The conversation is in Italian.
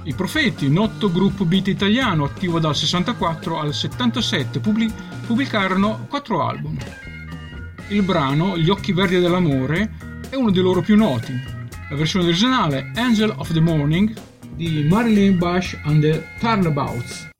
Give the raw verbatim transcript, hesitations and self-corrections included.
I Profeti, noto gruppo beat italiano attivo dal sessantaquattro al settantasette, pubblic- pubblicarono quattro album. Il brano Gli occhi verdi dell'amore è uno dei loro più noti. La versione originale Angel of the Morning di Marilyn Bush and the Turnabouts.